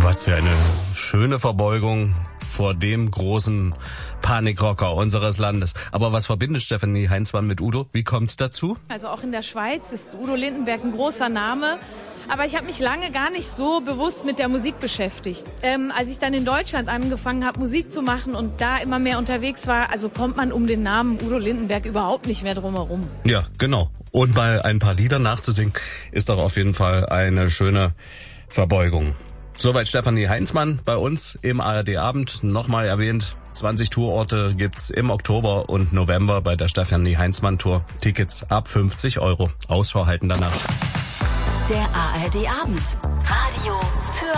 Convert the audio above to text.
Was für eine schöne Verbeugung vor dem großen Panikrocker unseres Landes. Aber was verbindet Stefanie Heinzmann mit Udo? Wie kommt's dazu? Also auch in der Schweiz ist Udo Lindenberg ein großer Name. Aber ich habe mich lange gar nicht so bewusst mit der Musik beschäftigt. Als ich dann in Deutschland angefangen habe, Musik zu machen und da immer mehr unterwegs war, also kommt man um den Namen Udo Lindenberg überhaupt nicht mehr drum herum. Ja, genau. Und mal ein paar Lieder nachzusingen, ist doch auf jeden Fall eine schöne Verbeugung. Soweit Stefanie Heinzmann bei uns im ARD-Abend. Nochmal erwähnt, 20 Tourorte gibt's im Oktober und November bei der Stefanie Heinzmann-Tour. Tickets ab 50 €. Ausschau halten danach. Der ARD-Abend. Radio für